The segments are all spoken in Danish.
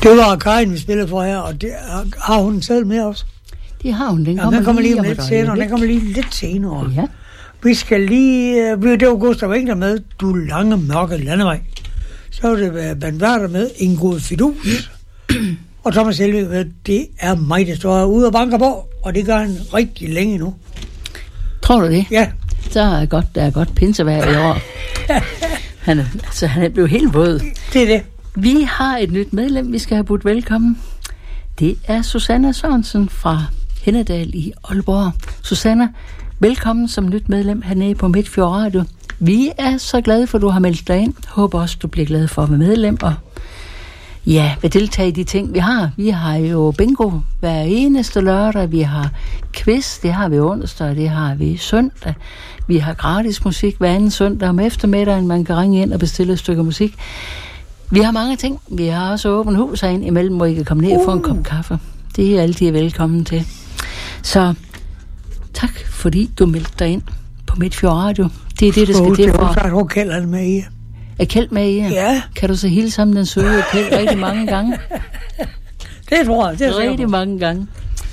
Det var Karin, vi spillede for her, og det har hun selv med os. Det har hun. Den kommer lige lidt senere. Den kommer lige lidt senere. Ja. Vi skal lige... det var Gustav Engler med Du lange mørke landevej. Så var det Band Werther med En god fidus. Og Thomas Helvig med Det er mig, der står ude og banker på. Og det gør han rigtig længe nu. Tror du det? Ja. Så er der er godt pinsevejr i år. Han er blevet helt våd. Det er det. Vi har et nyt medlem, vi skal have budt velkommen. Det er Susanna Sørensen fra Hennedal i Aalborg. Susanna, velkommen som nyt medlem hernede på Midtfjord Radio. Vi er så glade for, at du har meldt dig ind. Håber også, du bliver glad for at være medlem og vil deltage i de ting, vi har. Vi har jo bingo hver eneste lørdag. Vi har quiz, det har vi onsdag, det har vi søndag. Vi har gratis musik hver anden søndag om eftermiddagen. Man kan ringe ind og bestille et stykke musik. Vi har mange ting. Vi har også åbent hus herinde imellem, hvor I kan komme ned og få en kop kaffe. Det er altid velkommen til. Så tak, fordi du meldte dig ind på Midtfjord Radio. Det er det, der skal til for. Så er Kjeld med i. Er Kjeld med i? Ja. Kan du så hilse sammen den søde Kjeld rigtig mange gange? Det tror jeg. Det er rigtig mange gange.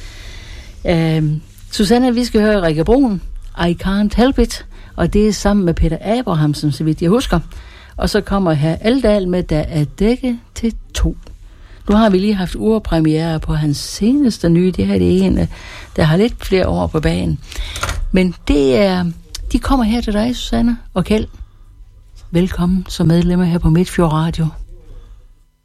Susanna, vi skal høre Rikke Bruun, I Can't Help It, og det er sammen med Peter Abrahamsen, så vidt jeg husker. Og så kommer her Aldal med Der er dække til 2. Nu har vi lige haft urpremiere på hans seneste nye. Det her det er en, der har lidt flere år på banen. Men de kommer her til dig, Susanna og Kjeld. Velkommen som medlemmer her på Midtfjord Radio.